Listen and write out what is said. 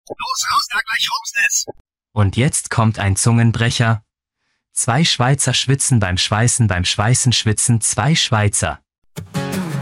Los, raus da, gleich rums es. Und jetzt kommt ein Zungenbrecher. 2 Schweizer schwitzen beim Schweißen schwitzen 2 Schweizer.